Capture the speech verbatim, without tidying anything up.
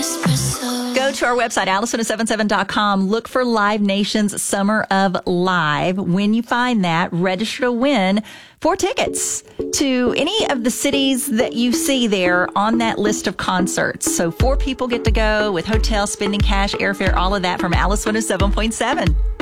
Go to our website, alice one oh seven seven dot com. Look for Live Nation's Summer of Live. When you find that, register to win four tickets to any of the cities that you see there on that list of concerts. So four people get to go with hotel, spending cash, airfare, all of that from Alice one oh seven point seven.